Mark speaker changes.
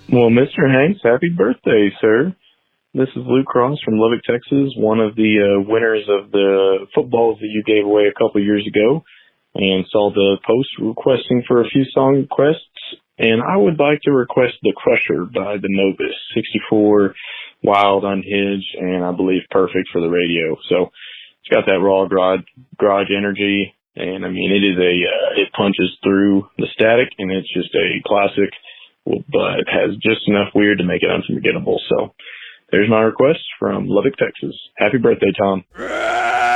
Speaker 1: Well, Mr. Hanks, happy birthday, sir. This is Luke Cross from Lubbock, Texas, one of the winners of the footballs that you gave away a couple years ago, and saw the post requesting for a few song requests. And I would like to request The Crusher by the Novus, 64, wild, unhinged, and I believe perfect for the radio. So it's got that raw garage energy, and I mean, it punches through the static, and it's just a classic, but has just enough weird to make it unforgettable. So there's my request from Lubbock, Texas. Happy birthday, Tom.